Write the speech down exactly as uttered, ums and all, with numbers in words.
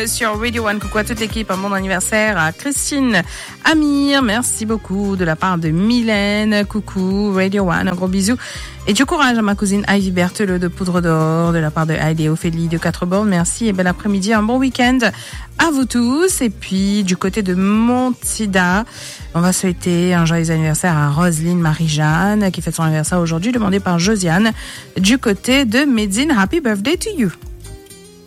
sur Radio One. Coucou à toute l'équipe, un bon anniversaire à Christine Amir, merci beaucoup de la part de Mylène. Coucou Radio One, un gros bisou. Et du courage à ma cousine Ivy Berthelot de Poudre d'Or, de la part de Heidi et Ophélie de Quatre-Bornes. Merci et bel après-midi, un bon week-end à vous tous. Et puis du côté de Montida, on va souhaiter un joyeux anniversaire à Roselyne Marie-Jeanne qui fête son anniversaire aujourd'hui, demandé par Josiane du côté de Médine. Happy birthday to you.